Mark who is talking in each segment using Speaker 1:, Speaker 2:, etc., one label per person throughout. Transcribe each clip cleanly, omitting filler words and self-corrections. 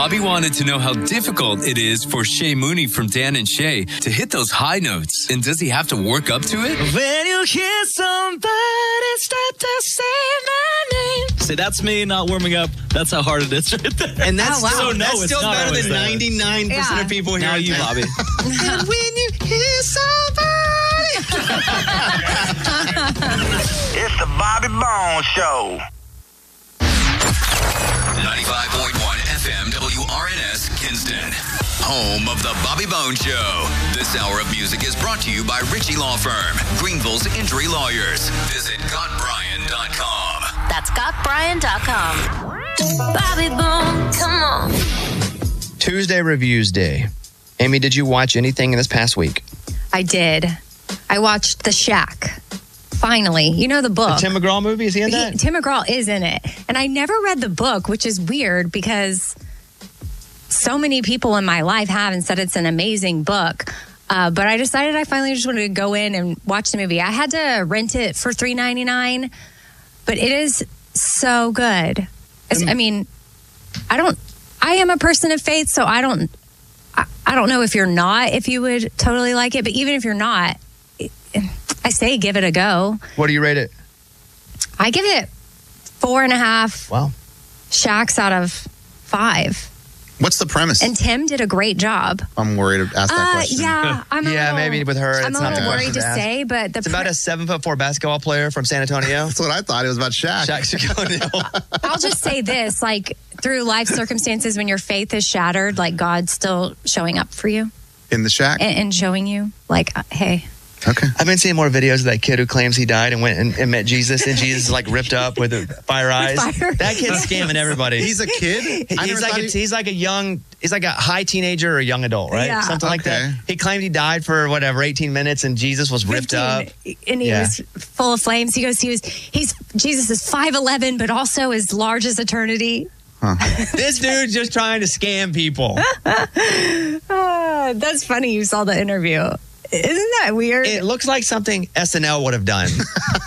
Speaker 1: Bobby wanted to know how difficult it is for Shay Mooney from Dan and Shay to hit those high notes. And does he have to work up to it?
Speaker 2: When you hear somebody start to say my name. See, that's me not warming up. That's how hard it is right there.
Speaker 3: And that's
Speaker 2: So no,
Speaker 3: that's
Speaker 2: it's
Speaker 3: still
Speaker 2: not
Speaker 3: better
Speaker 2: always
Speaker 3: than
Speaker 2: that.
Speaker 3: 99% of people here.
Speaker 2: Now you, Bobby.
Speaker 3: And when you hear somebody.
Speaker 4: It's the Bobby Bones Show.
Speaker 5: 95.1 FM WRNS Kinston. Home of the Bobby Bones Show. This hour of music is brought to you by Ritchie Law Firm, Greenville's injury lawyers. Visit GotBryan.com.
Speaker 6: That's GotBryan.com. Bobby Bones, come on.
Speaker 7: Tuesday Reviews Day. Amy, did you watch anything in this past week?
Speaker 8: I did. I watched The Shack. Finally. You know the book.
Speaker 7: The Tim McGraw movie? Is he in that?
Speaker 8: Tim McGraw is in it. And I never read the book, which is weird because so many people in my life have and said it's an amazing book. But I decided I finally just wanted to go in and watch the movie. I had to rent it for $3.99, but it is so good. I mean, I am a person of faith, so I don't know if you're not, if you would totally like it. But even if you're not, I say give it a go.
Speaker 7: What do you rate it?
Speaker 8: I give it 4.5.
Speaker 7: Wow.
Speaker 8: Shacks out of 5.
Speaker 9: What's the premise?
Speaker 8: And Tim did a great job.
Speaker 9: I'm worried to ask that question.
Speaker 8: Yeah,
Speaker 7: maybe with her.
Speaker 8: I'm
Speaker 7: it's
Speaker 8: a
Speaker 7: not
Speaker 8: little
Speaker 7: the
Speaker 8: worried to say, but
Speaker 7: it's about a 7'4" basketball player from San Antonio.
Speaker 9: That's what I thought. It was about Shaq.
Speaker 7: Shaq O'Neal.
Speaker 8: I'll just say this: like through life circumstances, when your faith is shattered, like God's still showing up for you
Speaker 9: In the shack?
Speaker 8: and showing you, like, hey.
Speaker 9: Okay.
Speaker 7: I've been seeing more videos of that kid who claims he died and went and met Jesus, and Jesus is like ripped up with fire eyes. That kid's scamming everybody.
Speaker 9: He's a kid?
Speaker 7: He's like a high teenager or a young adult, right?
Speaker 8: Yeah.
Speaker 7: Something like that. He claimed he died for 18 minutes, and Jesus was ripped
Speaker 8: 15,
Speaker 7: up.
Speaker 8: and he was full of flames. He goes, Jesus is 5'11", but also as large as eternity.
Speaker 7: This dude's just trying to scam people.
Speaker 8: That's funny. You saw the interview. Isn't that weird?
Speaker 7: It looks like something SNL would have done.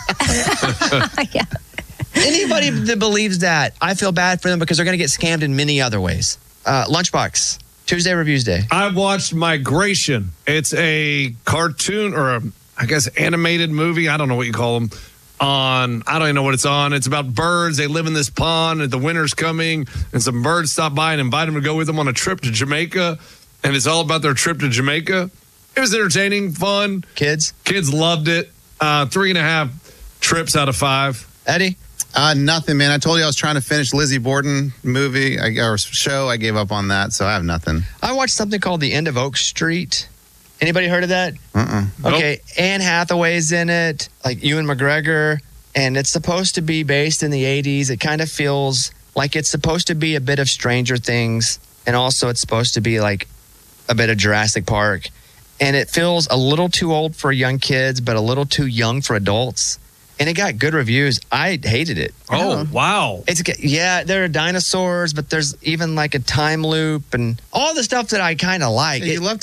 Speaker 8: Yeah.
Speaker 7: Anybody that believes that, I feel bad for them because they're going to get scammed in many other ways. Lunchbox, Tuesday Reviews Day.
Speaker 10: I watched Migration. It's a cartoon or I guess animated movie. I don't know what you call them. I don't even know what it's on. It's about birds. They live in this pond and the winter's coming and some birds stop by and invite them to go with them on a trip to Jamaica. And it's all about their trip to Jamaica. It was entertaining, fun.
Speaker 7: Kids
Speaker 10: loved it. 3.5 trips out of 5.
Speaker 7: Eddie?
Speaker 9: Nothing, man. I told you I was trying to finish Lizzie Borden movie or show. I gave up on that, so I have nothing.
Speaker 7: I watched something called The End of Oak Street. Anybody heard of that? Okay, Anne Hathaway's in it, like Ewan McGregor, and it's supposed to be based in the 80s. It kind of feels like it's supposed to be a bit of Stranger Things, and also it's supposed to be like a bit of Jurassic Park. And it feels a little too old for young kids, but a little too young for adults. And it got good reviews. I hated it.
Speaker 10: Oh, wow.
Speaker 7: There are dinosaurs, but there's even like a time loop and all the stuff that I kind of like.
Speaker 9: You love